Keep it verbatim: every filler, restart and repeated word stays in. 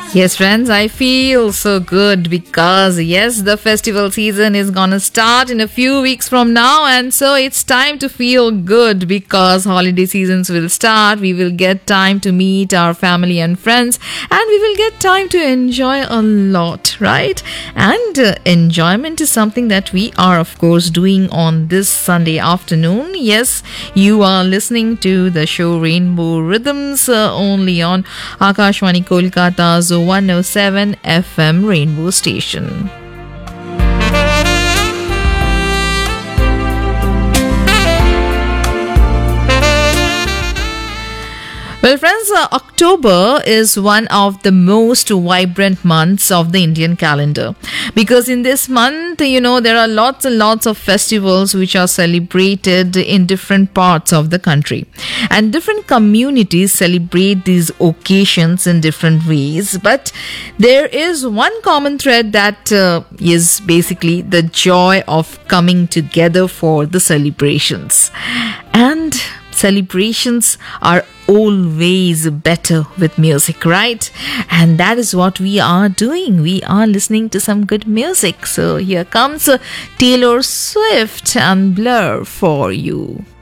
Yes, friends, I feel so good because, yes, the festival season is gonna start in a few weeks from now, and so it's time to feel good because holiday seasons will start. We will get time to meet our family and friends, and we will get time to enjoy a lot, right? And uh, enjoyment is something that we are, of course, doing on this Sunday afternoon. Yes, you are listening to the show Rainbow Rhythms uh, only on Akashwani Kolkata's one oh seven F M Rainbow Station. Well, friends, uh, October is one of the most vibrant months of the Indian calendar because in this month, you know, there are lots and lots of festivals which are celebrated in different parts of the country, and different communities celebrate these occasions in different ways. But there is one common thread that uh, is basically the joy of coming together for the celebrations. And celebrations are always better with music, right? And that is what we are doing. We are listening to some good music. So here comes uh, Taylor Swift and Blur for you.